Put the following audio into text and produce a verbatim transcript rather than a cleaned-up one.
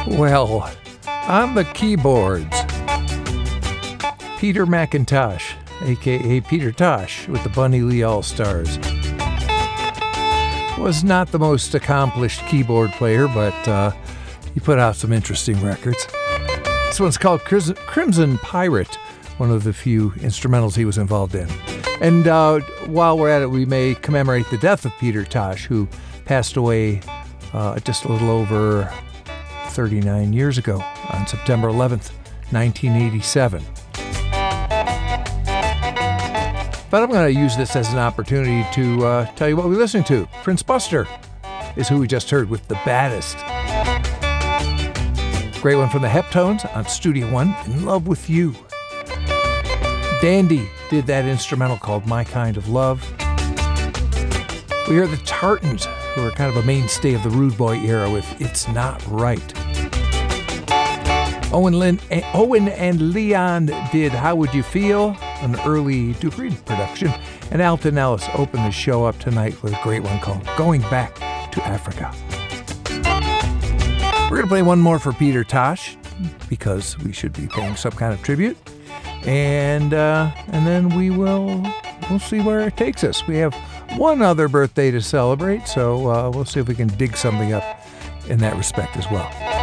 Well, on the keyboards, Peter McIntosh, a k a. Peter Tosh, with the Bunny Lee All-Stars. Was not the most accomplished keyboard player, but uh, he put out some interesting records. This one's called Crimson Pirate, one of the few instrumentals he was involved in. And uh, while we're at it, we may commemorate the death of Peter Tosh, who passed away uh, just a little over thirty-nine years ago on September eleventh, nineteen eighty-seven. But I'm going to use this as an opportunity to uh, tell you what we're listening to. Prince Buster is who we just heard with The Baddest. Great one from the Heptones on Studio One, In Love With You. Dandy did that instrumental called My Kind of Love. We hear the Tartans, who are kind of a mainstay of the Rude Boy era with It's Not Right. Owen, Lynn, Owen and Leon did How Would You Feel, an early Duke Reed production, and Alton Ellis opened the show up tonight with a great one called Going Back to Africa. We're going to play one more for Peter Tosh, because we should be paying some kind of tribute, and uh, and then we will we'll see where it takes us. We have one other birthday to celebrate, so uh, we'll see if we can dig something up in that respect as well.